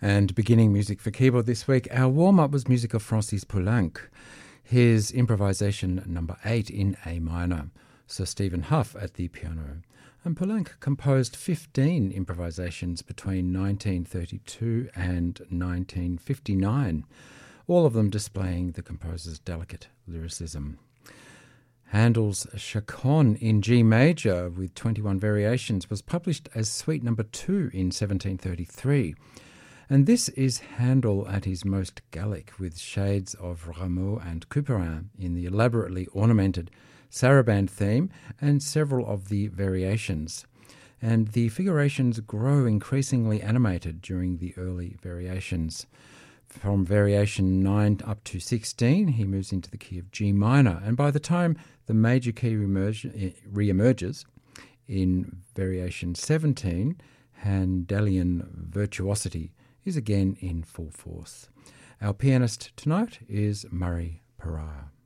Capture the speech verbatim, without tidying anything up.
And beginning music for keyboard this week, our warm-up was music of Francis Poulenc, his improvisation number eight in A minor, Sir Stephen Hough at the piano. And Poulenc composed fifteen improvisations between nineteen thirty-two and nineteen fifty-nine, all of them displaying the composer's delicate lyricism. Handel's Chaconne in G major with twenty-one variations was published as Suite number two in seventeen thirty-three. And this is Handel at his most Gallic, with shades of Rameau and Couperin in the elaborately ornamented saraband theme and several of the variations. And the figurations grow increasingly animated during the early variations. From variation nine up to sixteen, he moves into the key of G minor, and by the time the major key re-emerges in variation seventeen, Handelian virtuosity is again in full force. Our pianist tonight is Murray Pariah.